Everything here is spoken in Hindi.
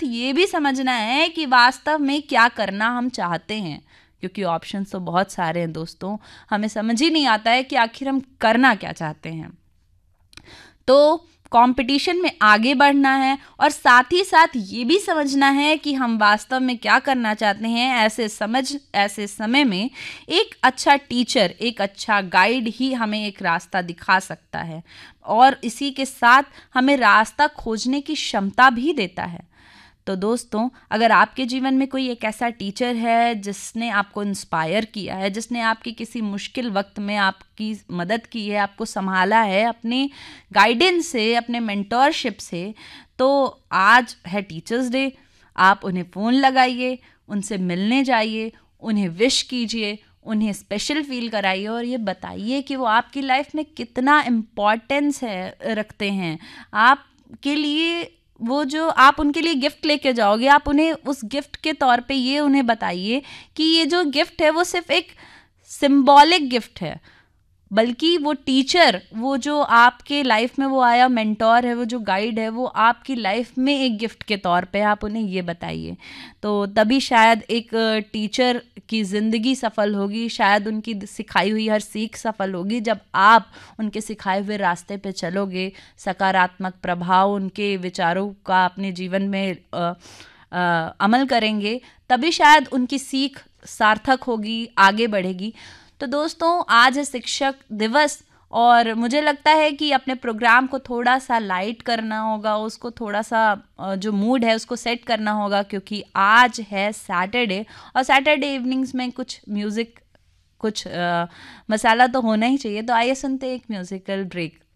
ये भी समझना है कि वास्तव में क्या करना हम चाहते हैं, क्योंकि ऑप्शंस तो बहुत सारे हैं दोस्तों, हमें समझ ही नहीं आता है कि आखिर हम करना क्या चाहते हैं। तो कंपटीशन में आगे बढ़ना है और साथ ही साथ ये भी समझना है कि हम वास्तव में क्या करना चाहते हैं। ऐसे समय में एक अच्छा टीचर, एक अच्छा गाइड ही हमें एक रास्ता दिखा सकता है और इसी के साथ हमें रास्ता खोजने की क्षमता भी देता है। तो दोस्तों, अगर आपके जीवन में कोई एक ऐसा टीचर है जिसने आपको इंस्पायर किया है, जिसने आपकी किसी मुश्किल वक्त में आपकी मदद की है, आपको संभाला है अपने गाइडेंस से, अपने मेंटोरशिप से, तो आज है टीचर्स डे। आप उन्हें फ़ोन लगाइए, उनसे मिलने जाइए, उन्हें विश कीजिए, उन्हें स्पेशल फील कराइए और ये बताइए कि वो आपकी लाइफ में कितना इम्पोर्टेंस रखते हैं। आपके लिए वो जो आप उनके लिए गिफ्ट लेके जाओगे, आप उन्हें उस गिफ्ट के तौर पे ये उन्हें बताइए कि ये जो गिफ्ट है वो सिर्फ एक सिंबॉलिक गिफ्ट है, बल्कि वो टीचर, वो जो आपके लाइफ में वो आया मेंटोर है, वो जो गाइड है, वो आपकी लाइफ में एक गिफ्ट के तौर पे आप उन्हें ये बताइए। तो तभी शायद एक टीचर की ज़िंदगी सफल होगी, शायद उनकी सिखाई हुई हर सीख सफल होगी जब आप उनके सिखाए हुए रास्ते पे चलोगे, सकारात्मक प्रभाव उनके विचारों का अपने जीवन में अमल करेंगे, तभी शायद उनकी सीख सार्थक होगी, आगे बढ़ेगी। तो दोस्तों, आज है शिक्षक दिवस और मुझे लगता है कि अपने प्रोग्राम को थोड़ा सा लाइट करना होगा, उसको थोड़ा सा जो मूड है उसको सेट करना होगा, क्योंकि आज है सैटरडे और सैटरडे इवनिंग्स में कुछ म्यूज़िक, कुछ मसाला तो होना ही चाहिए। तो आइए सुनते हैं एक म्यूज़िकल ब्रेक।